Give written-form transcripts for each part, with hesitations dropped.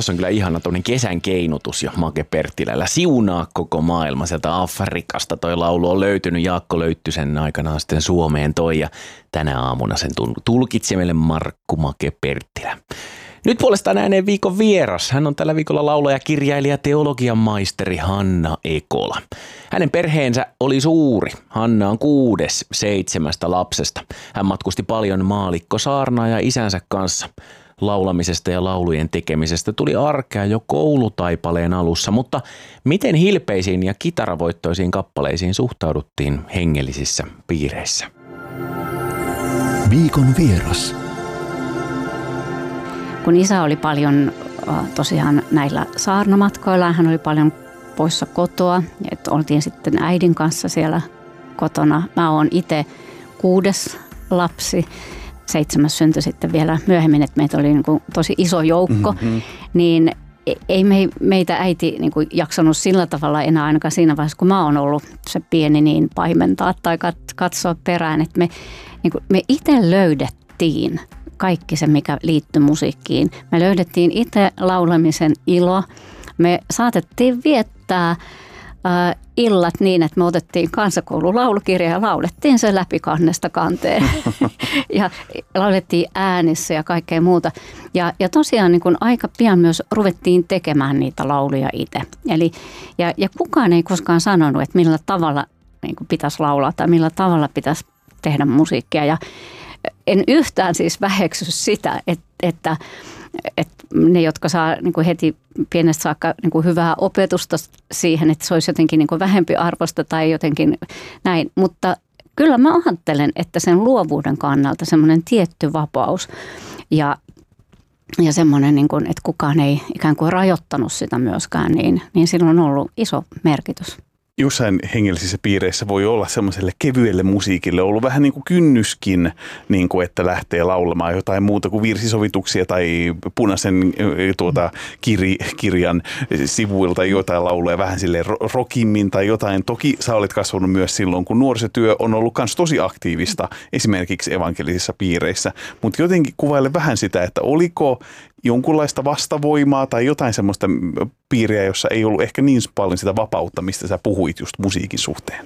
Tuossa on kyllä ihana tuollainen kesän keinutus jo Make Perttilällä. Siunaa koko maailma sieltä Afrikasta. Toi laulu on löytynyt, Jaakko Löyttysen aikanaan sitten Suomeen toi ja tänä aamuna sen tulkitsi meille Markku Make Perttilä. Nyt puolestaan ääneen viikon vieras. Hän on tällä viikolla laulaja, kirjailija, teologian maisteri Hanna Ekola. Hänen perheensä oli suuri. Hanna on 6. 7 lapsesta. Hän matkusti paljon maallikkosaarnaaja isänsä kanssa. Laulamisesta ja laulujen tekemisestä tuli arkea jo koulutaipaleen alussa, mutta miten hilpeisiin ja kitaravoittoisiin kappaleisiin suhtauduttiin hengellisissä piireissä? Viikon vieras. Kun isä oli paljon tosiaan näillä saarnamatkoilla, hän oli paljon poissa kotoa, että oltiin sitten äidin kanssa siellä kotona. Mä oon itse 6. lapsi, 7. syntyi sitten vielä myöhemmin, että meitä oli niin kuin tosi iso joukko, niin ei meitä äiti niin kuin jaksanut sillä tavalla enää ainakaan siinä vaiheessa, kun mä oon ollut se pieni, niin paimentaa tai katsoa perään, että me itse löydettiin kaikki se, mikä liittyi musiikkiin. Me löydettiin itse laulamisen ilo. Me saatettiin viettää illat niin, että me otettiin kansakoulun laulukirja ja laulettiin se läpi kannesta kanteen. Ja laulettiin äänissä ja kaikkea muuta. Ja tosiaan niin kun aika pian myös ruvettiin tekemään niitä lauluja itse. Ja kukaan ei koskaan sanonut, että millä tavalla niin kun pitäisi laulaa tai millä tavalla pitäisi tehdä musiikkia. Ja en yhtään siis väheksy sitä, että ne, jotka saa niin kuin heti pienestä saakka niin kuin hyvää opetusta siihen, että se olisi jotenkin niin kuin vähempi arvosta tai jotenkin näin. Mutta kyllä mä ajattelen, että sen luovuuden kannalta semmoinen tietty vapaus ja semmoinen, niin kuin, että kukaan ei ikään kuin rajoittanut sitä myöskään, niin sillä on ollut iso merkitys. Jossain hengellisissä piireissä voi olla semmoiselle kevyelle musiikille ollut vähän niin kuin kynnyskin, niin kuin että lähtee laulamaan jotain muuta kuin virsisovituksia tai punaisen kirjan sivuilta jotain lauluja vähän silleen rockimmin tai jotain. Toki sä olet kasvanut myös silloin, kun nuorisotyö on ollut myös tosi aktiivista esimerkiksi evankelisissa piireissä, mutta jotenkin kuvaile vähän sitä, että oliko jonkunlaista vastavoimaa tai jotain semmoista piiriä, jossa ei ollut ehkä niin paljon sitä vapautta, mistä sä puhuit just musiikin suhteen?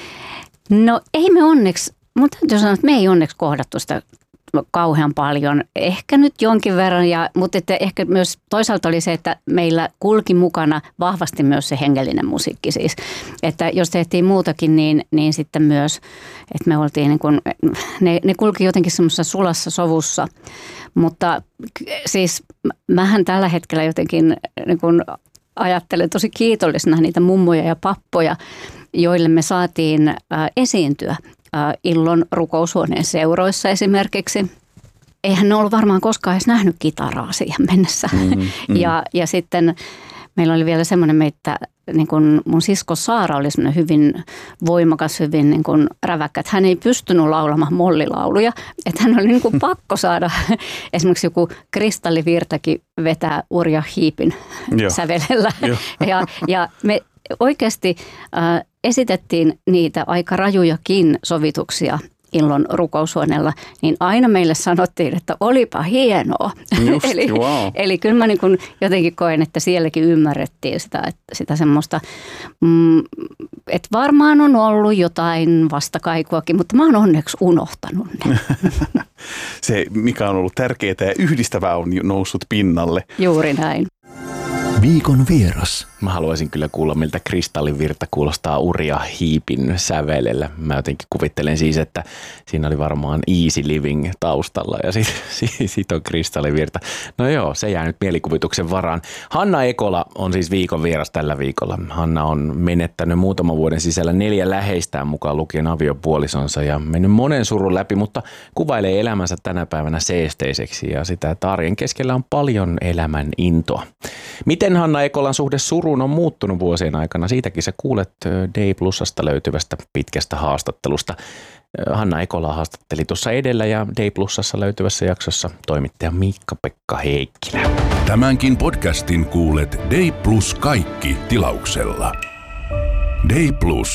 No ei me onneksi, mutta täytyy sanoa, että me ei onneksi kohdattu sitä kauhean paljon. Ehkä nyt jonkin verran, mutta että ehkä myös toisaalta oli se, että meillä kulki mukana vahvasti myös se hengellinen musiikki siis. Että jos tehtiin muutakin, niin sitten myös, että me oltiin niin kuin, ne kulki jotenkin semmoisessa sulassa sovussa. Mutta siis mähän tällä hetkellä jotenkin niin kuin ajattelen tosi kiitollisena niitä mummoja ja pappoja, joille me saatiin esiintyä Illon rukoushuoneen seuroissa esimerkiksi. Eihän ne ollut varmaan koskaan edes nähnyt kitaraa siihen mennessä. Ja sitten meillä oli vielä semmoinen, että niin kun mun sisko Saara oli semmoinen hyvin voimakas, hyvin niin kun räväkkä, että hän ei pystynyt laulamaan mollilauluja. Että hän oli niin kun pakko saada esimerkiksi joku Kristallivirtakin vetää Urja Hiipin sävelellä. Ja me oikeasti esitettiin niitä aika rajujakin sovituksia Illon rukoushuoneella, niin aina meille sanottiin, että olipa hienoa. Eli kyllä mä niin kuin jotenkin koen, että sielläkin ymmärrettiin sitä semmoista, että varmaan on ollut jotain vastakaikuakin, mutta mä oon onneksi unohtanut ne. Se, mikä on ollut tärkeää ja yhdistävää, on noussut pinnalle. Juuri näin. Viikon vieras. Mä haluaisin kyllä kuulla, miltä Kristallivirta kuulostaa Urja Hiipin sävelellä. Mä jotenkin kuvittelen siis, että siinä oli varmaan Easy Living taustalla ja sit on Kristallivirta. No joo, se jää nyt mielikuvituksen varaan. Hanna Ekola on siis viikon vieras tällä viikolla. Hanna on menettänyt muutaman vuoden sisällä 4 läheistään mukaan lukien aviopuolisonsa ja mennyt monen surun läpi, mutta kuvailee elämänsä tänä päivänä seesteiseksi ja sitä, että arjen keskellä on paljon elämän intoa. Miten Hanna Ekolan suhde suruun on muuttunut vuosien aikana? Siitäkin sä kuulet Day Plusasta löytyvästä pitkästä haastattelusta. Hanna Ekola haastatteli tuossa edellä ja Day Plusassa löytyvässä jaksossa toimittaja Miikka-Pekka Heikkilä. Tämänkin podcastin kuulet Day Plus kaikki -tilauksella. Day Plus.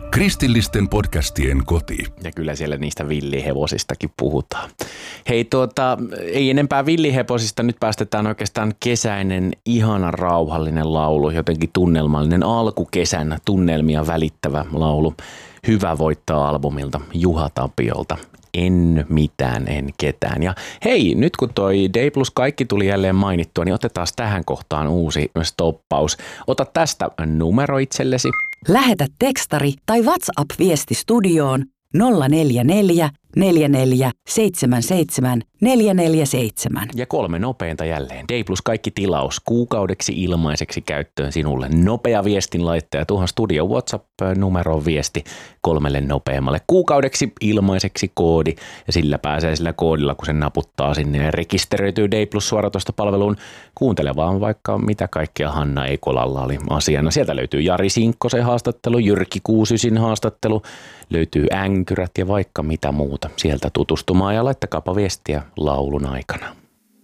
Kristillisten podcastien koti. Ja kyllä siellä niistä villihevosistakin puhutaan. Hei ei enempää villihevosista, nyt päästetään oikeastaan kesäinen, ihana rauhallinen laulu, jotenkin tunnelmallinen alkukesän tunnelmia välittävä laulu. Hyvä voittaa albumilta Juha Tapiolta. En mitään, en ketään. Ja hei, nyt kun toi D plus kaikki tuli jälleen mainittua, niin otetaan tähän kohtaan uusi stoppaus. Ota tästä numero itsellesi. Lähetä tekstari tai WhatsApp-viesti studioon 044 44 77 447. Ja 3 nopeinta jälleen. D plus kaikki tilaus kuukaudeksi ilmaiseksi käyttöön sinulle. Nopea viestinlaittaja tuohon studio WhatsApp-numeroon viesti 3 nopeammalle kuukaudeksi ilmaiseksi koodi. Ja sillä pääsee sillä koodilla, kun sen naputtaa sinne ja rekisteröityy D plus suoratoistopalveluun kuuntelemaan vaikka mitä kaikkea Hanna Ekolalla oli asiana. Sieltä löytyy Jari Sinkkosen haastattelu, Jyrki Kuusysin haastattelu, löytyy Änkyrät ja vaikka mitä muuta. Sieltä tutustumaan ja laittakaapa viestiä laulun aikana.